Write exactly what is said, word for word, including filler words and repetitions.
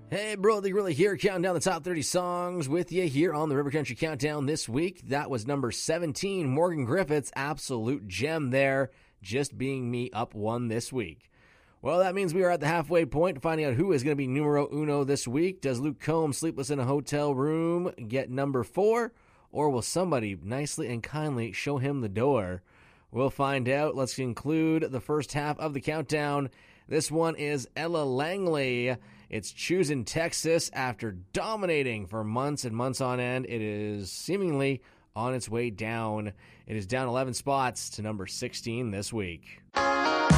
Hey, Brody Really here, counting down the top thirty songs with you here on the River Country Countdown this week. That was number seventeen, Morgan Griffith's Absolute Gem there, Just Being Me, up one this week. Well, that means we are at the halfway point, finding out who is going to be numero uno this week. Does Luke Combs, Sleepless in a Hotel Room, get number four? Or will somebody nicely and kindly show him the door? We'll find out. Let's conclude the first half of the countdown. This one is Ella Langley. It's Choosing Texas. After dominating for months and months on end, it is seemingly on its way down. It is down eleven spots to number sixteen this week.